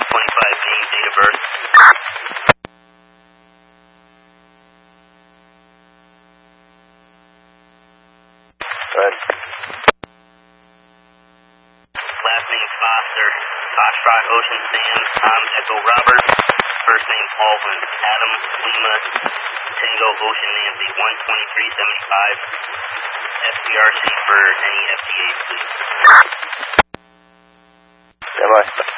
25, name, date of birth. Good. Last name Foster, Foxtrot, Ocean Sam, Tom, Echo, Robert. First name Baldwin, Adam, Lima, Tango, Ocean, Nancy, 12375. FCRC for any FTAs, please. Stand by.